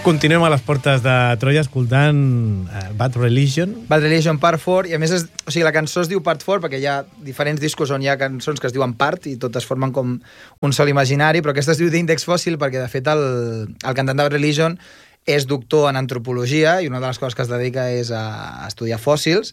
Continuem a les portes de Troia escoltant Bad Religion. Bad Religion Part 4, i a més la cançó es diu Part 4 perquè hi ha diferents discos on hi ha cançons que es diuen Part i totes formen com un sol imaginari, però aquesta es diu d'Índex Fòssil perquè de fet el cantant de Bad Religion és doctor en antropologia i una de les coses que es dedica és a estudiar fòssils.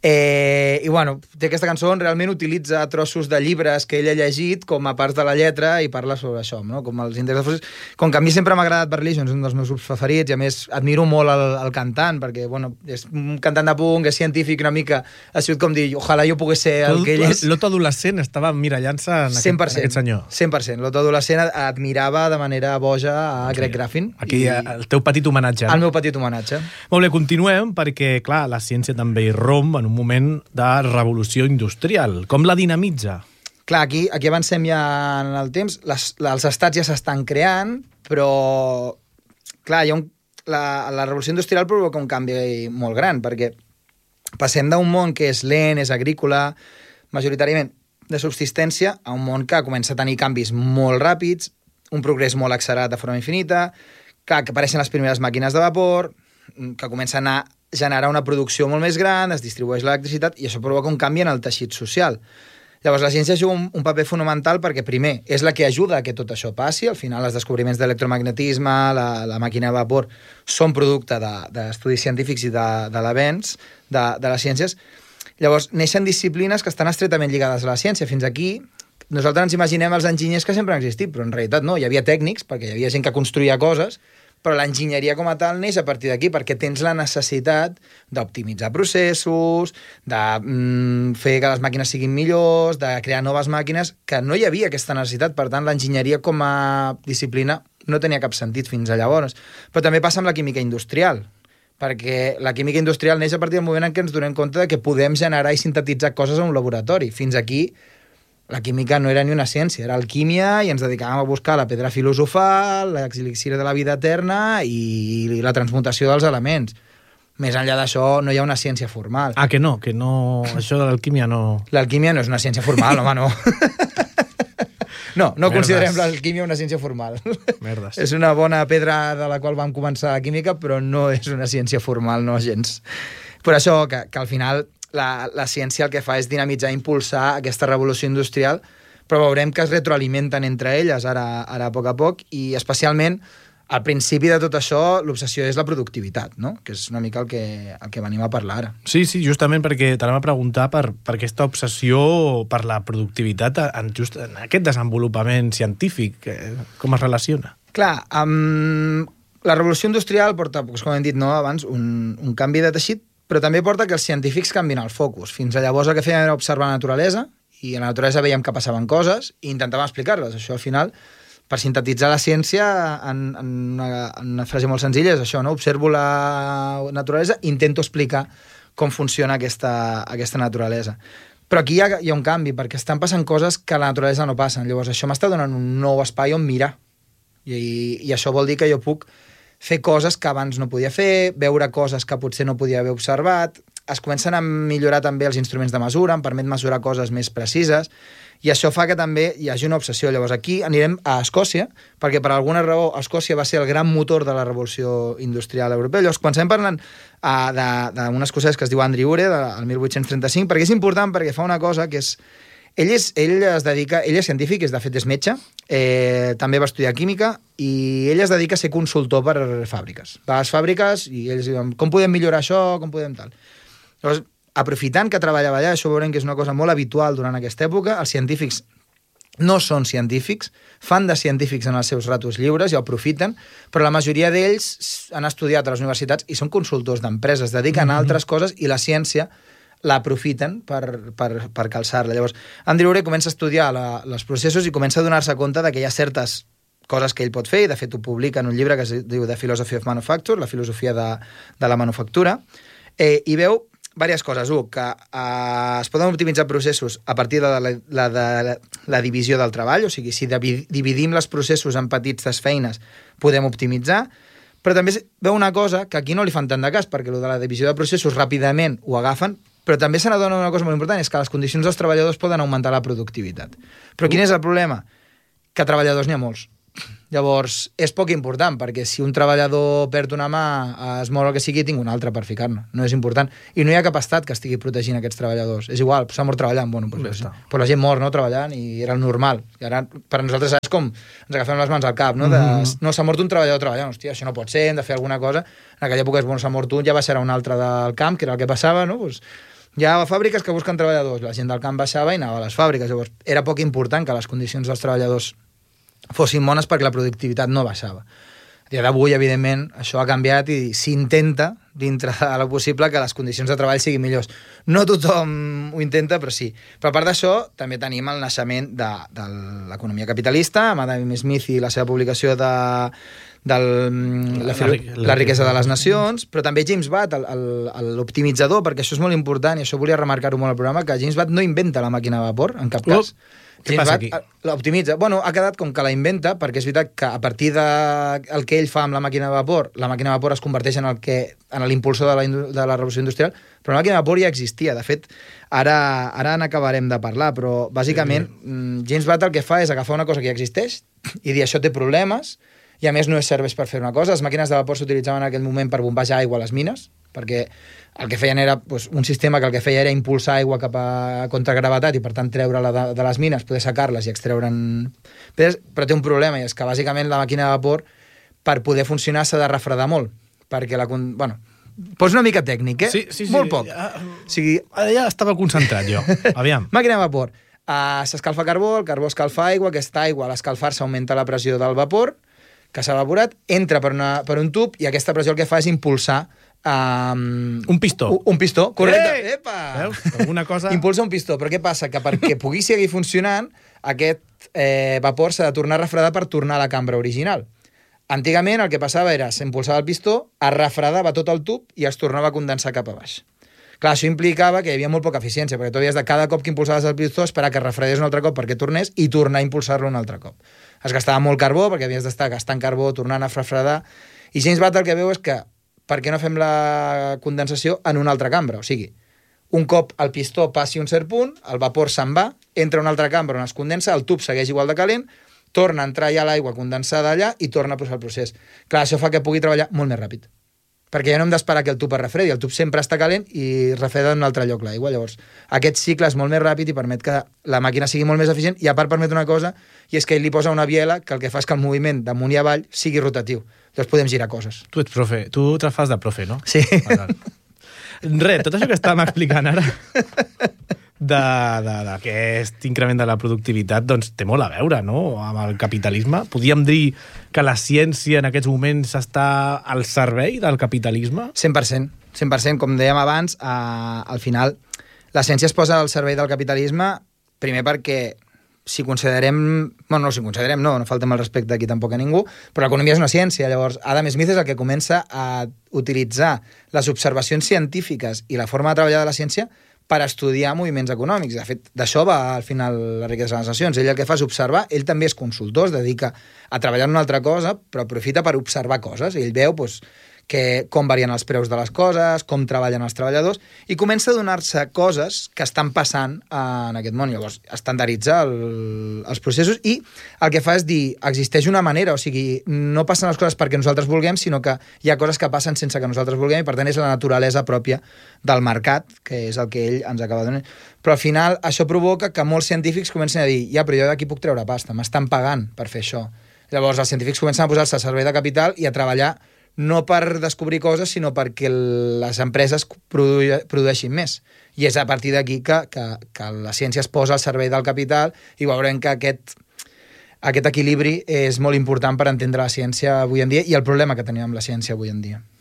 I bueno, té aquesta cançó on realment utilitza trossos de llibres que ell ha llegit com a parts de la lletra i parla sobre això, no? Com els índexs de fòssils. Com que a mi sempre m'ha agradat Bad Religion, és un dels meus grups preferits i a més admiro molt el cantant perquè bueno, és un cantant de punk, és científic una mica, ha sigut com dir ojalà jo pogués ser el que ell és. L'Otto adolescent estava mirallant-se en aquest senyor. 100%. L'Otto adolescent admirava de manera boja a Greg Graffin. Aquí el teu petit homenatge. El meu petit homenatge. Molt bé, continuem perquè clar, la ciència també irromp en un moment de revolució industrial. Com la dinamitza? Clar, aquí avancem ja en el temps. Els estats ja s'estan creant, però clar, la revolució industrial provoca un canvi molt gran, perquè passem d'un món que és lent, és agrícola, majoritàriament de subsistència, a un món que comença a tenir canvis molt ràpids, un progrés molt accelerat de forma infinita, clar, que apareixen les primeres màquines de vapor, que comencen a generar una producció molt més gran, es distribueix l'electricitat i això provoca un canvi en el teixit social. Llavors la ciència juga un paper fonamental perquè primer és la que ajuda a que tot això passi, al final els descobriments d'electromagnetisme, la màquina de vapor són producte d'estudis científics i de l'avenç de les ciències. Llavors neixen disciplines que estan estretament lligades a la ciència. Fins aquí nosaltres ens imaginem els enginyers que sempre han existit, però en realitat no, hi havia tècnics perquè hi havia gent que construïa coses, però l'enginyeria com a tal neix a partir d'aquí perquè tens la necessitat d'optimitzar processos, de fer que les màquines siguin millors, de crear noves màquines, que no hi havia aquesta necessitat. Per tant, l'enginyeria com a disciplina no tenia cap sentit fins a llavors. Però també passa amb la química industrial, perquè la química industrial neix a partir del moment en què ens donem compte de que podem generar i sintetitzar coses en un laboratori. Fins aquí la química no era ni una ciència, era alquímia i ens dedicàvem a buscar la pedra filosofal, l'exelixir de la vida eterna i la transmutació dels elements. Més enllà d'això no hi ha una ciència formal. Ah, que no, això de l'alquímia no... L'alquímia no és una ciència formal, home, no. No considerem l'alquímia una ciència formal. Merdes. És una bona pedra de la qual vam començar la química, però no és una ciència formal, no gens. Per això que al final la ciència el que fa és dinamitzar, impulsar aquesta revolució industrial, però veurem que es retroalimenten entre elles ara a poc, i especialment al principi de tot això l'obsessió és la productivitat, no? Que és una mica el que venim a parlar ara. Sí, justament perquè t'anava a preguntar per aquesta obsessió per la productivitat en aquest desenvolupament científic. Com es relaciona? Clar, la revolució industrial porta, com hem dit abans, un canvi de teixit, però també porta que els científics canvin el focus. Fins a llavors el que fèiem era observar la naturalesa, i a la naturalesa veiem que passaven coses i intentàvem explicar-les. Això, al final, per sintetitzar la ciència en una frase molt senzilla, és això, no? Observo la naturalesa, intento explicar com funciona aquesta naturalesa. Però aquí hi ha un canvi, perquè estan passant coses que a la naturalesa no passen. Llavors, això m'està donant un nou espai on mirar. I això vol dir que jo puc fer coses que abans no podia fer, veure coses que potser no podia haver observat, es comencen a millorar també els instruments de mesura, em permet mesurar coses més precises, i això fa que també hi hagi una obsessió. Llavors aquí anirem a Escòcia, perquè per alguna raó Escòcia va ser el gran motor de la revolució industrial europea. Llavors comencem parlant d'un escocès que es diu Andrew Ure, del 1835, perquè és important, perquè fa una cosa que és... Ell és científic, de fet és metge, també va estudiar química i ell es dedica a ser consultor per fàbriques. Va a les fàbriques i ells diuen com podem millorar això, com podem tal. Llavors, aprofitant que treballava allà, això veurem que és una cosa molt habitual durant aquesta època, els científics no són científics, fan de científics en els seus ratos lliures i ho aprofiten, però la majoria d'ells han estudiat a les universitats i són consultors d'empreses, dediquen a altres coses i la ciència l'aprofiten per calçar-la. Llavors, Andrew Ure comença a estudiar els processos i comença a donar-se compte que hi ha certes coses que ell pot fer, i de fet ho publica en un llibre que es diu The Philosophy of Manufacture, la filosofia de la manufactura, i veu diverses coses. Que es poden optimitzar processos a partir de la divisió del treball, o sigui, si dividim els processos en petites feines, podem optimitzar, però també veu una cosa que aquí no li fan tant de cas, perquè de la divisió de processos ràpidament ho agafen, però també se n'adona una cosa molt important, és que les condicions dels treballadors poden augmentar la productivitat. Però quin és el problema? Que treballadors n'hi ha molts. Llavors, és poc important, perquè si un treballador perd una mà, es mor el que sigui, tinc una altra per ficar-ne. No és important. I no hi ha cap estat que estigui protegint aquests treballadors. És igual, s'ha mort treballant, bueno, però la gent mor, no?, treballant, i era el normal. I ara, per nosaltres, és com ens agafem les mans al cap, no? No, s'ha mort un treballador treballant, hòstia, això no pot ser, hem de fer alguna cosa. En aquella època, bueno, s'ha mort un, ja va ser un altre del camp, que era el que passava, no? Pues, hi ha fàbriques que busquen treballadors, la gent del camp baixava i anava a les fàbriques. Llavors, era poc important que les condicions dels treballadors fossin bones perquè la productivitat no baixava. A dia d'avui, evidentment, això ha canviat i s'intenta, dintre de lo possible, que les condicions de treball siguin millors. No tothom ho intenta, però sí. Però a part d'això, també tenim el naixement de l'economia capitalista, amb Adam Smith i la seva publicació de la riquesa de les nacions, però també James Watt, l'optimitzador, perquè això és molt important, i això volia remarcar-ho molt al programa, que James Watt no inventa la màquina de vapor, en cap cas. Què passa aquí? L'optimitza. Bueno, ha quedat com que la inventa, perquè és veritat que a partir del que ell fa amb la màquina de vapor es converteix en l'impulsor de la revolució industrial, però la màquina de vapor ja existia. De fet, ara n'acabarem de parlar, però bàsicament James Watt el que fa és agafar una cosa que ja existeix i dir això té problemes, i a més no serveix per fer una cosa. Les màquines de vapor s'utilitzaven en aquell moment per bombejar aigua a les mines, perquè el que feien era un sistema que el que feia era impulsar aigua cap a contragravetat i per tant treure-la de les mines, poder secar-les i extreure'n... Però té un problema, i és que bàsicament la màquina de vapor, per poder funcionar, s'ha de refredar molt, perquè bueno, pots una mica tècnic, eh? Sí. Molt poc. Ja estava concentrat jo. Aviam. Màquina de vapor. S'escalfa carbó, el carbó escalfa aigua, aquesta aigua a l'escalfar-se augmenta la pressió del vapor, que s'ha evaporat, entra per un tub i aquesta pressió el que fa és impulsar un pistó. Un pistó, correcte. Epa! Veus? Alguna cosa... Impulsa un pistó, però què passa? Que perquè pugui seguir funcionant, aquest vapor s'ha de tornar a refredar per tornar a la cambra original. Antigament el que passava era, s'impulsava el pistó, es refredava tot el tub i es tornava a condensar cap a baix. Clar, això implicava que hi havia molt poca eficiència, perquè tu havies de cada cop que impulsaves el pistó esperar que es refredés un altre cop perquè tornés i tornar a impulsar-lo un altre cop. Es gastava molt carbó, perquè havies d'estar gastant carbó, tornant a refredar, i James Watt el que veu és que per què no fem la condensació en una altra cambra? O sigui, un cop el pistó passi un cert punt, el vapor se'n va, entra a una altra cambra on es condensa, el tub segueix igual de calent, torna a entrar ja l'aigua condensada allà i torna a posar el procés. Clar, això fa que pugui treballar molt més ràpid, perquè ja no hem d'esperar que el tub es refredi, el tub sempre està calent i refreda en un altre lloc l'aigua. Llavors, aquest cicle és molt més ràpid i permet que la màquina sigui molt més eficient, i a part permet una cosa, i és que ell li posa una biela que el que fa és que el moviment d'amunt i avall sigui rotatiu. Llavors podem girar coses. Tu ets profe, tu te fas de profe, no? Sí. Res, tot això que estàvem explicant ara d'aquest increment de la productivitat, doncs té molt a veure, no?, amb el capitalisme. Podríem dir que la ciència en aquests moments està al servei del capitalisme? 100%. 100%. Com dèiem abans, al final la ciència es posa al servei del capitalisme, primer perquè si considerem... Bueno, no, si considerem, no faltem el respecte aquí tampoc a ningú, però l'economia és una ciència. Llavors, Adam Smith és el que comença a utilitzar les observacions científiques i la forma de treballar de la ciència per estudiar moviments econòmics. De fet, d'això va al final la riquesa de les nacions. Ell el que fa és observar, ell també és consultor, es dedica a treballar en una altra cosa, però aprofita per observar coses. Ell veu com varien els preus de les coses, com treballen els treballadors, i comença a donar-se coses que estan passant en aquest món. Llavors, estandarditza els processos i el que fa és dir, existeix una manera, o sigui, no passen les coses perquè nosaltres vulguem, sinó que hi ha coses que passen sense que nosaltres vulguem, i per tant és la naturalesa pròpia del mercat, que és el que ell ens acaba donant. Però al final això provoca que molts científics comencen a dir, ja, però jo d'aquí puc treure pasta, m'estan pagant per fer això. Llavors els científics comencen a posar-se al servei de capital i a treballar no per descobrir coses, sinó perquè les empreses produeixin més. I és a partir d'aquí que la ciència es posa al servei del capital, i veurem que aquest equilibri és molt important per entendre la ciència avui en dia i el problema que tenim amb la ciència avui en dia.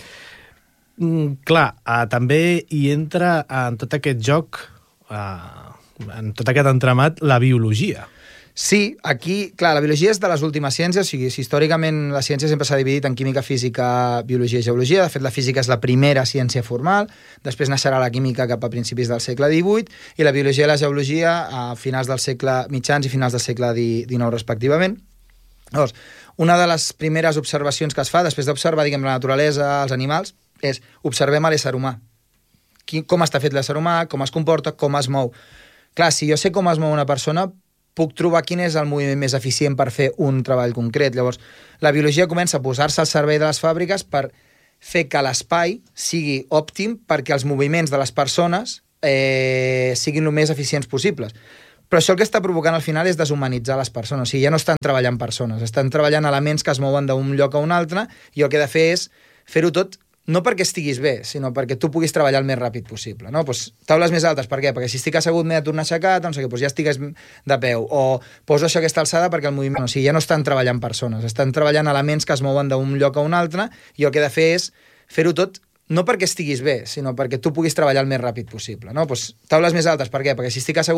Clar, també hi entra en tot aquest joc, en tot aquest entramat, la biologia. Sí, aquí, clar, la biologia és de les últimes ciències, o sigui, si històricament la ciència sempre s'ha dividit en química, física, biologia i geologia. De fet, la física és la primera ciència formal, després naixerà la química cap a principis del segle XVIII, i la biologia i la geologia a finals del segle mitjans i finals del segle XIX, respectivament. Llavors, una de les primeres observacions que es fa, després d'observar, diguem, la naturalesa, els animals, és observem a l'ésser humà. Com està fet l'ésser humà, com es comporta, com es mou. Clar, si jo sé com es mou una persona, puc trobar quin és el moviment més eficient per fer un treball concret. Llavors, la biologia comença a posar-se al servei de les fàbriques per fer que l'espai sigui òptim perquè els moviments de les persones siguin el més eficients possibles. Però això el que està provocant al final és deshumanitzar les persones. O sigui, ja no estan treballant persones, estan treballant elements que es mouen d'un lloc a un altre i el que he de fer és fer-ho tot no perquè estiguis bé, sinó perquè tu puguis treballar el més ràpid possible. No? Pues, taules més altes, per què? Perquè si estic assegut m'he de tornar a aixecar, doncs ja estigues de peu. O poso això a aquesta alçada perquè el moviment... O sigui, ja no estan treballant persones, estan treballant elements que es mouen d'un lloc a un altre i el que he de fer és fer-ho tot no perquè estiguis bé, sinó perquè tu puguis treballar el més ràpid possible. No? Pues, taules més altes, per què? Perquè si estic assegut